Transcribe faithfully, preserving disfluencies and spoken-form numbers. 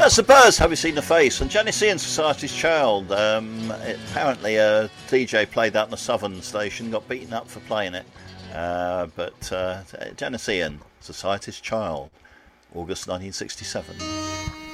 That's the Buzz. Have you seen the face? And Genesee and Society's Child. Um, it, apparently, a D J played that on the Southern station, got beaten up for playing it. Uh, but uh, Genesee and Society's Child, August nineteen sixty-seven.